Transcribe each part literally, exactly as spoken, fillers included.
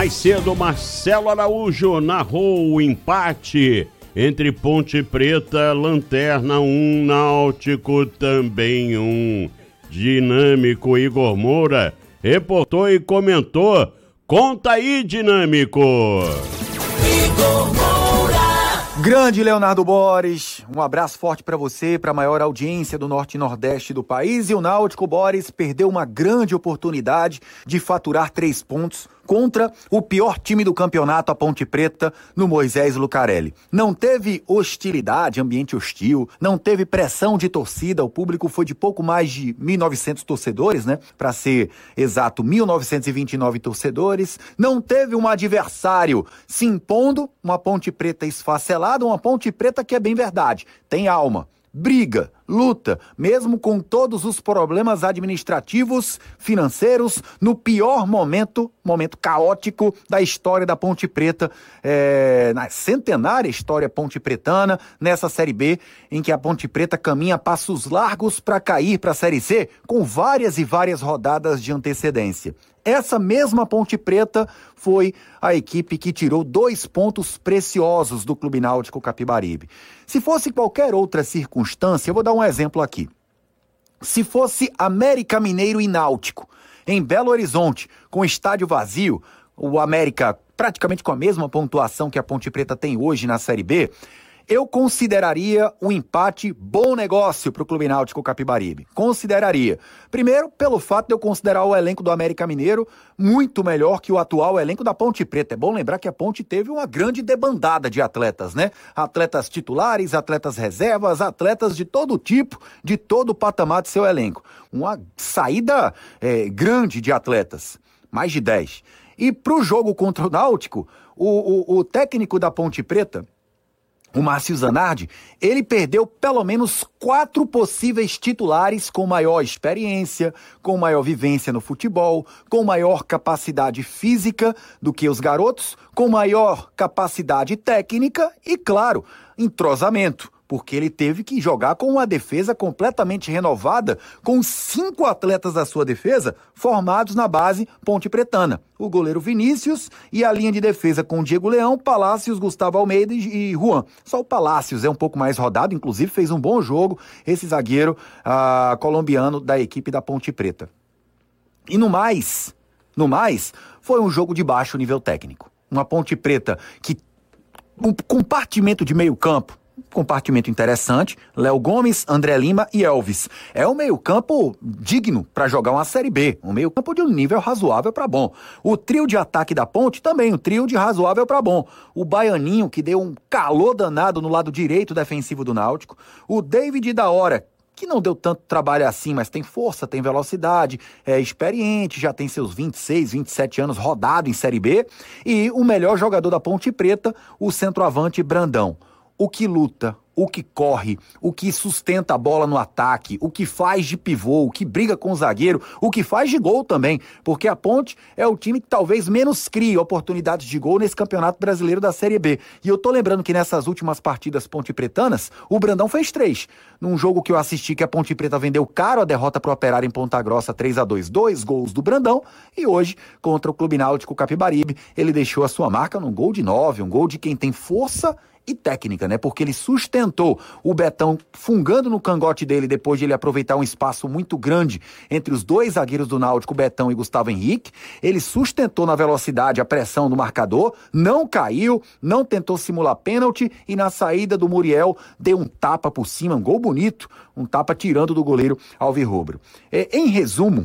Mais cedo, Marcelo Araújo narrou o empate entre Ponte Preta, Lanterna um, Náutico também um. Dinâmico Igor Moura reportou e comentou. Conta aí, Dinâmico! Igor Moura! Grande Leonardo Boris, um abraço forte para você, para a maior audiência do Norte e Nordeste do país. E o Náutico, Boris, perdeu uma grande oportunidade de faturar três pontos contra o pior time do campeonato, a Ponte Preta, no Moisés Lucarelli. Não teve hostilidade, ambiente hostil, não teve pressão de torcida, o público foi de pouco mais de mil e novecentos torcedores, né? Para ser exato, mil novecentos e vinte e nove torcedores. Não teve um adversário se impondo, uma Ponte Preta esfacelada, uma Ponte Preta que é bem verdade, tem alma. Briga, luta, mesmo com todos os problemas administrativos, financeiros, no pior momento, momento caótico da história da Ponte Preta, é, na centenária história ponte pretana, nessa Série B, em que a Ponte Preta caminha passos largos para cair para a Série C, com várias e várias rodadas de antecedência. Essa mesma Ponte Preta foi a equipe que tirou dois pontos preciosos do Clube Náutico Capibaribe. Se fosse qualquer outra circunstância, eu vou dar um exemplo aqui. Se fosse América Mineiro e Náutico, em Belo Horizonte, com estádio vazio, o América praticamente com a mesma pontuação que a Ponte Preta tem hoje na Série B, eu consideraria o empate bom negócio para o Clube Náutico Capibaribe. Consideraria. Primeiro, pelo fato de eu considerar o elenco do América Mineiro muito melhor que o atual elenco da Ponte Preta. É bom lembrar que a Ponte teve uma grande debandada de atletas, né? Atletas titulares, atletas reservas, atletas de todo tipo, de todo o patamar de seu elenco. Uma saída é, grande de atletas, mais de dez. E para o jogo contra o Náutico, o, o, o técnico da Ponte Preta, o Márcio Zanardi, ele perdeu pelo menos quatro possíveis titulares com maior experiência, com maior vivência no futebol, com maior capacidade física do que os garotos, com maior capacidade técnica e, claro, entrosamento, porque ele teve que jogar com uma defesa completamente renovada, com cinco atletas da sua defesa formados na base ponte pretana. O goleiro Vinícius e a linha de defesa com Diego Leão, Palácios, Gustavo Almeida e Juan. Só o Palácios é um pouco mais rodado, inclusive fez um bom jogo, esse zagueiro ah, colombiano da equipe da Ponte Preta. E no mais, no mais, foi um jogo de baixo nível técnico. Uma Ponte Preta que, um compartimento de meio campo, compartimento interessante, Léo Gomes, André Lima e Elvis. É um meio-campo digno para jogar uma Série B, um meio-campo de um nível razoável para bom. O trio de ataque da Ponte também, um trio de razoável para bom. O Baianinho, que deu um calor danado no lado direito defensivo do Náutico. O David da Hora, que não deu tanto trabalho assim, mas tem força, tem velocidade, é experiente, já tem seus vinte e seis, vinte e sete anos rodado em Série B. E o melhor jogador da Ponte Preta, o centroavante Brandão. O que luta, o que corre, o que sustenta a bola no ataque, o que faz de pivô, o que briga com o zagueiro, o que faz de gol também, porque a Ponte é o time que talvez menos crie oportunidades de gol nesse Campeonato Brasileiro da Série B. E eu tô lembrando que nessas últimas partidas ponte-pretanas, o Brandão fez três. Num jogo que eu assisti que a Ponte Preta vendeu caro a derrota pro Operário em Ponta Grossa, três a dois, dois gols do Brandão, e hoje, contra o Clube Náutico Capibaribe, ele deixou a sua marca num gol de nove, um gol de quem tem força e técnica, né? Porque ele sustentou o Betão fungando no cangote dele depois de ele aproveitar um espaço muito grande entre os dois zagueiros do Náutico, Betão e Gustavo Henrique. Ele sustentou na velocidade a pressão do marcador, não caiu, não tentou simular pênalti e na saída do Muriel deu um tapa por cima, um gol bonito, um tapa tirando do goleiro alvirrubro. É, em resumo,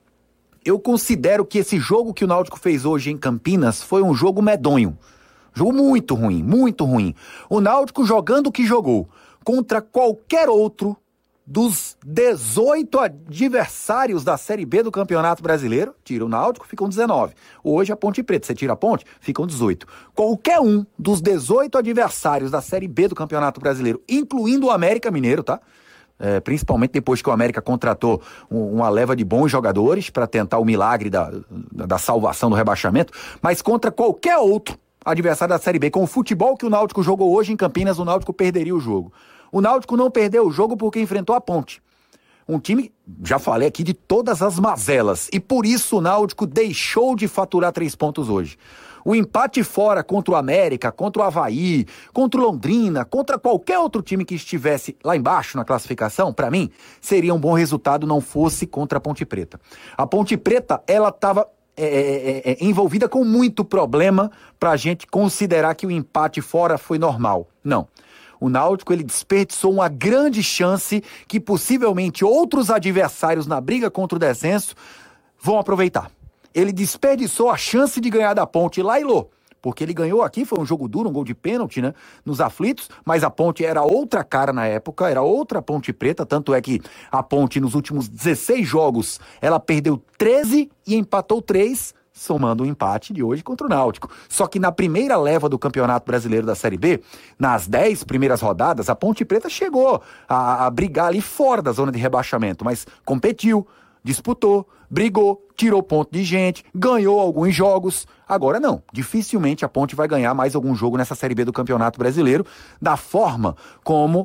eu considero que esse jogo que o Náutico fez hoje em Campinas foi um jogo medonho. Jogo muito ruim, muito ruim. O Náutico jogando o que jogou contra qualquer outro dos dezoito adversários da Série B do Campeonato Brasileiro, tira o Náutico, ficam dezenove. Hoje a Ponte Preta, você tira a Ponte, ficam dezoito. Qualquer um dos dezoito adversários da Série B do Campeonato Brasileiro, incluindo o América Mineiro, tá? É, principalmente depois que o América contratou um, uma leva de bons jogadores para tentar o milagre da, da salvação do rebaixamento, mas contra qualquer outro adversário da Série B, com o futebol que o Náutico jogou hoje em Campinas, o Náutico perderia o jogo. O Náutico não perdeu o jogo porque enfrentou a Ponte. Um time, já falei aqui, de todas as mazelas. E por isso o Náutico deixou de faturar três pontos hoje. O empate fora contra o América, contra o Avaí, contra o Londrina, contra qualquer outro time que estivesse lá embaixo na classificação, para mim, seria um bom resultado não fosse contra a Ponte Preta. A Ponte Preta, ela estava é, é, é, envolvida com muito problema para a gente considerar que o empate fora foi normal. Não. O Náutico, ele desperdiçou uma grande chance que possivelmente outros adversários na briga contra o descenso vão aproveitar. Ele desperdiçou a chance de ganhar da Ponte lá e Lô, porque ele ganhou aqui, foi um jogo duro, um gol de pênalti, né, nos aflitos, mas a Ponte era outra cara na época, era outra Ponte Preta, tanto é que a Ponte nos últimos dezesseis jogos, ela perdeu treze e empatou três, somando o empate de hoje contra o Náutico. Só que na primeira leva do Campeonato Brasileiro da Série B, nas dez primeiras rodadas, a Ponte Preta chegou a, a brigar ali fora da zona de rebaixamento, mas competiu, disputou, brigou, tirou ponto de gente, ganhou alguns jogos. Agora não, dificilmente a Ponte vai ganhar mais algum jogo nessa Série B do Campeonato Brasileiro, da forma como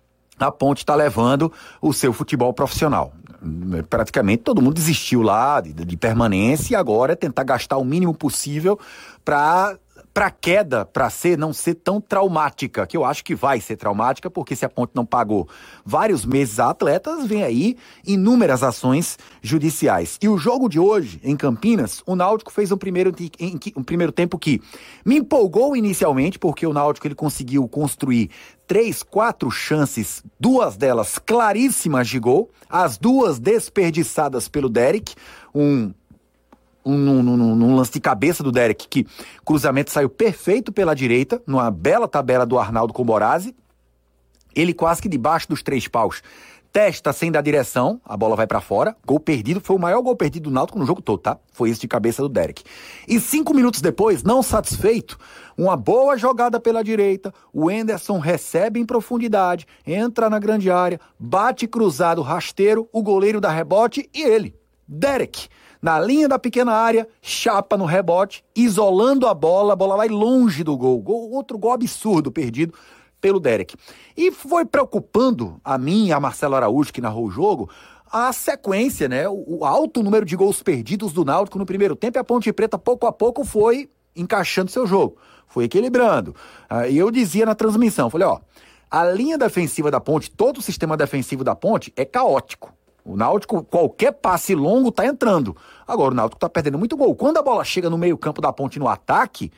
a Ponte está levando o seu futebol profissional. Praticamente todo mundo desistiu lá de, de permanência e agora é tentar gastar o mínimo possível para para queda, para ser, não ser tão traumática, que eu acho que vai ser traumática, porque se a Ponte não pagou vários meses a atletas, vem aí inúmeras ações judiciais. E o jogo de hoje, em Campinas, o Náutico fez um primeiro, um primeiro tempo que me empolgou inicialmente, porque o Náutico ele conseguiu construir três, quatro chances, duas delas claríssimas de gol, as duas desperdiçadas pelo Derek, um... Num, num, num lance de cabeça do Derek, que cruzamento saiu perfeito pela direita, numa bela tabela do Arnaldo Comborazzi, ele quase que debaixo dos três paus, testa sem dar direção, a bola vai pra fora, gol perdido, foi o maior gol perdido do Náutico no jogo todo, tá? Foi esse de cabeça do Derek. E cinco minutos depois, não satisfeito, uma boa jogada pela direita, o Henderson recebe em profundidade, entra na grande área, bate cruzado rasteiro, o goleiro dá rebote e ele, Derek, na linha da pequena área, chapa no rebote, isolando a bola, a bola vai longe do gol. gol outro gol absurdo perdido pelo Derek. E foi preocupando a mim e a Marcelo Araújo, que narrou o jogo, a sequência, né? O, o alto número de gols perdidos do Náutico no primeiro tempo, e a Ponte Preta, pouco a pouco, foi encaixando seu jogo, foi equilibrando. Ah, e eu dizia na transmissão, falei, ó, a linha defensiva da Ponte, todo o sistema defensivo da Ponte é caótico. O Náutico, qualquer passe longo tá entrando. Agora o Náutico tá perdendo muito gol. Quando a bola chega no meio campo da Ponte no ataque,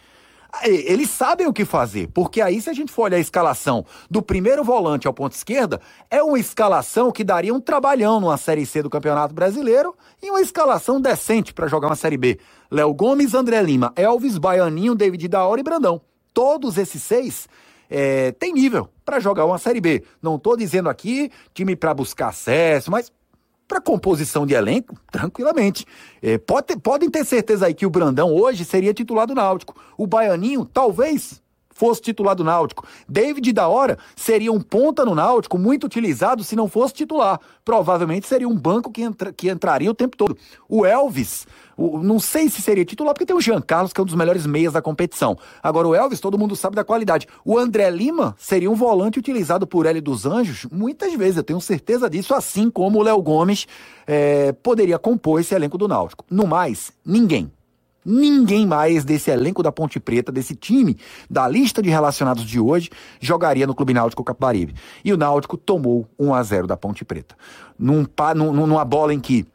eles sabem o que fazer. Porque aí, se a gente for olhar a escalação do primeiro volante ao ponto esquerda, é uma escalação que daria um trabalhão numa Série C do Campeonato Brasileiro e uma escalação decente para jogar uma Série B. Léo Gomes, André Lima, Elvis, Baianinho, David da Hora e Brandão. Todos esses seis... É, tem nível para jogar uma Série B. Não tô dizendo aqui time para buscar acesso, mas para composição de elenco, tranquilamente. É, pode ter, podem ter certeza aí que o Brandão hoje seria titular do Náutico. O Baianinho, talvez, fosse titular do Náutico. David da Hora seria um ponta no Náutico, muito utilizado se não fosse titular. Provavelmente seria um banco que, entra, que entraria o tempo todo. O Elvis, o, não sei se seria titular, porque tem o Jean Carlos, que é um dos melhores meias da competição. Agora o Elvis, todo mundo sabe da qualidade. O André Lima seria um volante utilizado por Hélio dos Anjos, muitas vezes, eu tenho certeza disso, assim como o Léo Gomes é, poderia compor esse elenco do Náutico. No mais, ninguém. Ninguém mais desse elenco da Ponte Preta, desse time, da lista de relacionados de hoje, jogaria no Clube Náutico Capibaribe. E o Náutico tomou um a zero da Ponte Preta. Num, num, numa bola em que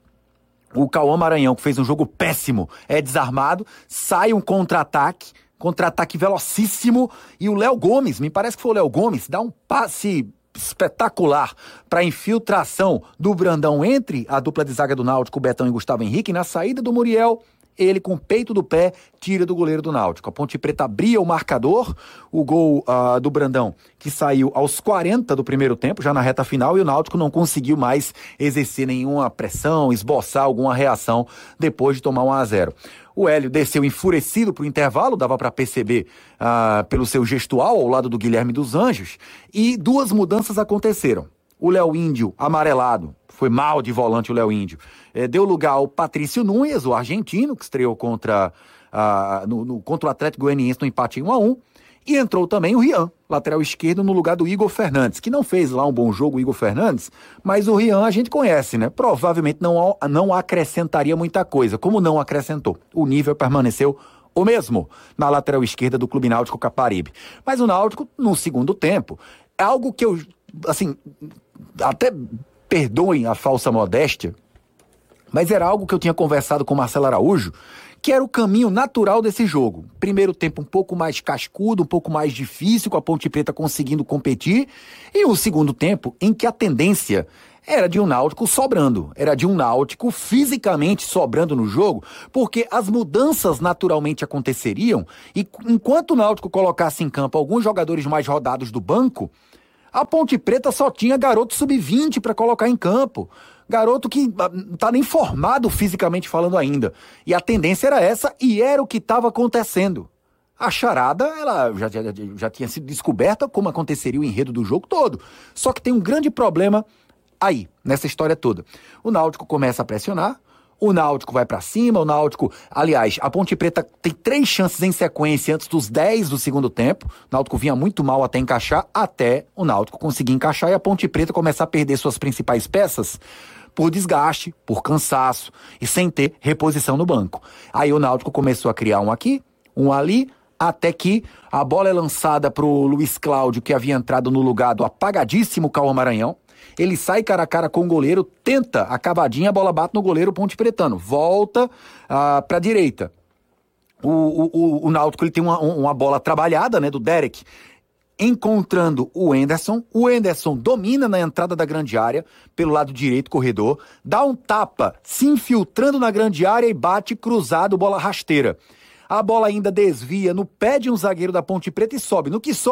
o Cauã Maranhão, que fez um jogo péssimo, é desarmado, sai um contra-ataque, contra-ataque velocíssimo, e o Léo Gomes, me parece que foi o Léo Gomes, dá um passe espetacular para infiltração do Brandão entre a dupla de zaga do Náutico, Betão e Gustavo Henrique, e na saída do Muriel, ele com o peito do pé tira do goleiro do Náutico. A Ponte Preta abria o marcador, o gol uh, do Brandão, que saiu aos quarenta do primeiro tempo, já na reta final, e o Náutico não conseguiu mais exercer nenhuma pressão, esboçar alguma reação depois de tomar um a zero. O Hélio desceu enfurecido para o intervalo, dava para perceber uh, pelo seu gestual ao lado do Guilherme dos Anjos, e duas mudanças aconteceram. O Léo Índio, amarelado, foi mal de volante o Léo Índio, é, deu lugar ao Patrício Nunes, o argentino, que estreou contra, uh, no, no, contra o Atlético Goianiense no empate em um a um, E entrou também o Rian, lateral esquerdo, no lugar do Igor Fernandes, que não fez lá um bom jogo, o Igor Fernandes, mas o Rian a gente conhece, né? Provavelmente não, não acrescentaria muita coisa, como não acrescentou. O nível permaneceu o mesmo na lateral esquerda do Clube Náutico Caparibe. Mas o Náutico, no segundo tempo, é algo que eu, assim, até perdoem a falsa modéstia, mas era algo que eu tinha conversado com o Marcelo Araújo, que era o caminho natural desse jogo. Primeiro tempo um pouco mais cascudo, um pouco mais difícil, com a Ponte Preta conseguindo competir, e o segundo tempo em que a tendência era de um Náutico sobrando, era de um Náutico fisicamente sobrando no jogo, porque as mudanças naturalmente aconteceriam, e enquanto o Náutico colocasse em campo alguns jogadores mais rodados do banco, a Ponte Preta só tinha garoto sub vinte para colocar em campo. Garoto que não tá nem formado fisicamente falando ainda. E a tendência era essa, e era o que estava acontecendo. A charada, ela já, já, já tinha sido descoberta, como aconteceria o enredo do jogo todo. Só que tem um grande problema aí, nessa história toda. O Náutico começa a pressionar, o Náutico vai pra cima, o Náutico... Aliás, a Ponte Preta tem três chances em sequência antes dos dez do segundo tempo. O Náutico vinha muito mal até encaixar, até o Náutico conseguir encaixar e a Ponte Preta começar a perder suas principais peças por desgaste, por cansaço e sem ter reposição no banco. Aí o Náutico começou a criar um aqui, um ali, até que a bola é lançada pro Luiz Cláudio, que havia entrado no lugar do apagadíssimo Cauã Maranhão. Ele sai cara a cara com o goleiro, tenta a cavadinha, a bola bate no goleiro Ponte Pretano. Volta ah, pra direita. O, o, o Náutico ele tem uma, uma bola trabalhada, né, do Derek, encontrando o Anderson. O Anderson domina na entrada da grande área, pelo lado direito, corredor, dá um tapa, se infiltrando na grande área e bate cruzado, bola rasteira. A bola ainda desvia no pé de um zagueiro da Ponte Preta e sobe. No que sobe,